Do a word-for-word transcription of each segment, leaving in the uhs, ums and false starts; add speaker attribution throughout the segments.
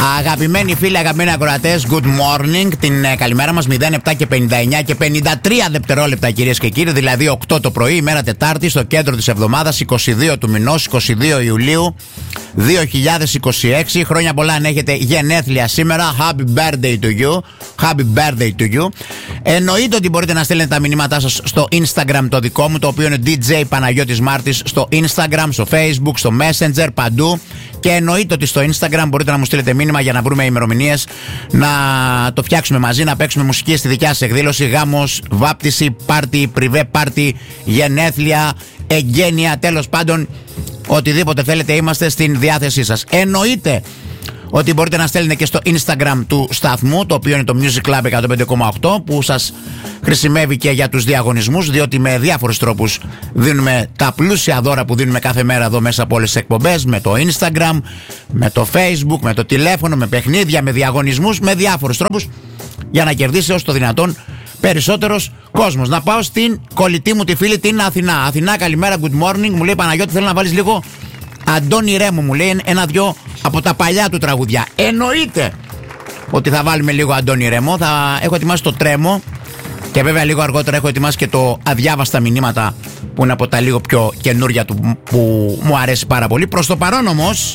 Speaker 1: Αγαπημένοι φίλοι, αγαπημένοι ακροατές, good morning. Την ε, καλημέρα μας μηδέν επτά και πενήντα εννιά και πενήντα τρία δευτερόλεπτα, κυρίες και κύριοι. Δηλαδή οκτώ το πρωί, ημέρα Τετάρτη, στο κέντρο της εβδομάδας, είκοσι δύο του μηνός, είκοσι δύο Ιουλίου δύο χιλιάδες είκοσι έξι. Χρόνια πολλά αν έχετε γενέθλια σήμερα. Happy birthday to you. Happy birthday to you. Εννοείται ότι μπορείτε να στέλνετε τα μηνύματά σας στο Instagram το δικό μου, το οποίο είναι ντι τζέι Παναγιώτης Μάρτης, στο Instagram, στο Facebook, στο Messenger, παντού. Και εννοείται ότι στο Instagram μπορείτε να μου στείλετε μήνυμα για να βρούμε ημερομηνίες, να το φτιάξουμε μαζί, να παίξουμε μουσική στη δικιά σας εκδήλωση, γάμος, βάπτιση, πάρτι, πριβέ πάρτι, γενέθλια, εγγένεια, τέλος πάντων, οτιδήποτε θέλετε είμαστε στην διάθεσή σας. Εννοείται ότι μπορείτε να στέλνετε και στο Instagram του σταθμού, το οποίο είναι το Music Club εκατόν πέντε κόμμα οκτώ, που σας χρησιμεύει και για τους διαγωνισμούς, διότι με διάφορους τρόπους δίνουμε τα πλούσια δώρα που δίνουμε κάθε μέρα εδώ μέσα από όλες τις εκπομπές, με το Instagram, με το Facebook, με το τηλέφωνο, με παιχνίδια, με διαγωνισμούς, με διάφορους τρόπους για να κερδίσει όσο το δυνατόν περισσότερος κόσμος. Να πάω στην κολλητή μου τη φίλη την Αθηνά. Αθηνά, καλημέρα, good morning. Μου λέει, Παναγιώτη, θέλω να βάλεις λίγο Αντώνη Ρέμο, μου λέει, ένα-δυο από τα παλιά του τραγουδιά. Εννοείται ότι θα βάλουμε λίγο Αντώνη Ρέμο. Θα έχω ετοιμάσει το Τρέμο και βέβαια λίγο αργότερα έχω ετοιμάσει και το Αδιάβαστα μηνύματα, που είναι από τα λίγο πιο καινούρια του, που μου αρέσει πάρα πολύ. Προς το παρόν όμως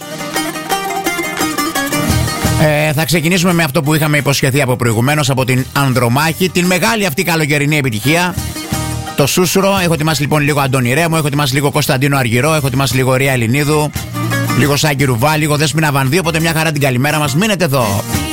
Speaker 1: ε, θα ξεκινήσουμε με αυτό που είχαμε υποσχεθεί από προηγουμένως, από την Ανδρομάχη, την μεγάλη αυτή καλοκαιρινή επιτυχία, το Σούσουρο. Έχω ετοιμάσει λοιπόν λίγο Αντώνη Ρέμο, έχω ετοιμάσει λίγο Κωνσταντίνο Αργυρό, έχω ετοιμάσει λίγο Ρία Ελληνίδου, λίγο Σάκη Ρουβά, λίγο Δέσποινα Βανδύ. Οπότε μια χαρά την καλημέρα μας. Μείνετε εδώ.